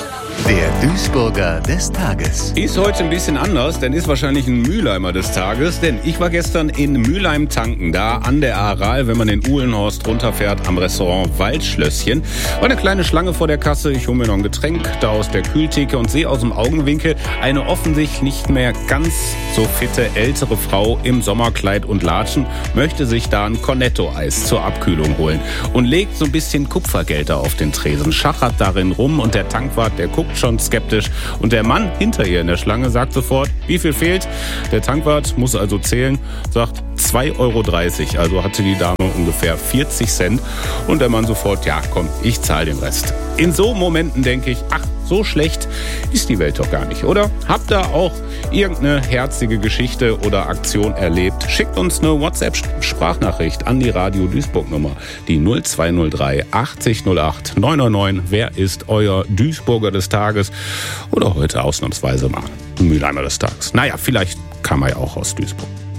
Der Duisburger des Tages. Ist heute ein bisschen anders, denn ist wahrscheinlich ein Mülheimer des Tages. Denn ich war gestern in Mülheim tanken, da an der Aral, wenn man den Uhlenhorst runterfährt, am Restaurant Waldschlösschen. War eine kleine Schlange vor der Kasse, ich hole mir noch ein Getränk da aus der Kühltheke und sehe aus dem Augenwinkel eine offensichtlich nicht mehr ganz so fitte ältere Frau im Sommerkleid und Latschen, möchte sich da ein Cornetto-Eis zur Abkühlung holen und legt so ein bisschen Kupfergelder auf den Tresen, schachert darin rum und der Tankwart, der guckt schon skeptisch und der Mann hinter ihr in der Schlange sagt sofort, wie viel fehlt? Der Tankwart muss also zählen, sagt 2,30 €, also hatte die Dame ungefähr 40 Cent und der Mann sofort, ja komm, ich zahle den Rest. In so Momenten denke ich, ach, so schlecht ist die Welt doch gar nicht, oder? Habt ihr auch irgendeine herzige Geschichte oder Aktion erlebt? Schickt uns eine WhatsApp-Sprachnachricht an die Radio Duisburg-Nummer, die 0203 80 08 999. Wer ist euer Duisburger des Tages? Oder heute ausnahmsweise mal Mülheimer des Tages. Naja, vielleicht kam er ja auch aus Duisburg.